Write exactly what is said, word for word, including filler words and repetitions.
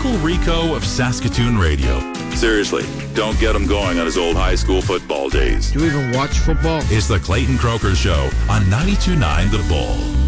Uncle Rico of Saskatoon Radio. Seriously, don't get him going on his old high school football days. Do you even watch football? It's the Clayton Croker Show on ninety-two point nine The Bull.